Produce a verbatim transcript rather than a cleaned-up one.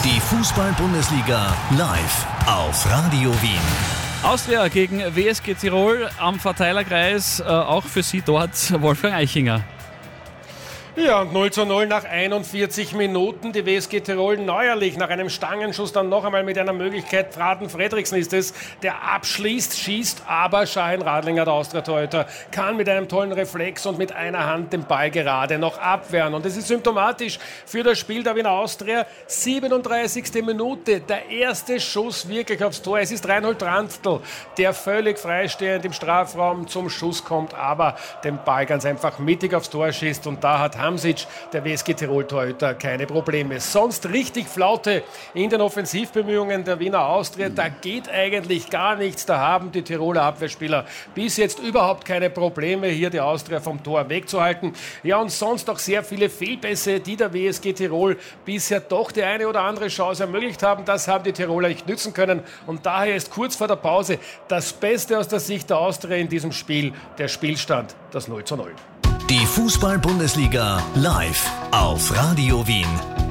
Die Fußball-Bundesliga live auf Radio Wien. Austria gegen W S G Tirol am Verteilerkreis, äh, auch für Sie dort Wolfgang Eichinger. Ja, und null zu null nach einundvierzig Minuten. Die W S G Tirol neuerlich nach einem Stangenschuss dann noch einmal mit einer Möglichkeit. Traden Fredriksen ist es, der abschließt, schießt, aber Shahin Radlinger, der Austria-Torhüter, kann mit einem tollen Reflex und mit einer Hand den Ball gerade noch abwehren. Und das ist symptomatisch für das Spiel der Wiener Austria. siebenunddreißigste Minute, der erste Schuss wirklich aufs Tor. Es ist Reinhold Trantl, der völlig freistehend im Strafraum zum Schuss kommt, aber den Ball ganz einfach mittig aufs Tor schießt. Und da hat Hamsic, der W S G Tirol-Torhüter, keine Probleme. Sonst richtig Flaute in den Offensivbemühungen der Wiener Austria. Da geht eigentlich gar nichts. Da haben die Tiroler Abwehrspieler bis jetzt überhaupt keine Probleme, hier die Austria vom Tor wegzuhalten. Ja, und sonst auch sehr viele Fehlpässe, die der W S G Tirol bisher doch die eine oder andere Chance ermöglicht haben. Das haben die Tiroler nicht nützen können. Und daher ist kurz vor der Pause das Beste aus der Sicht der Austria in diesem Spiel der Spielstand, das null zu null. Die Fußball-Bundesliga live auf Radio Wien.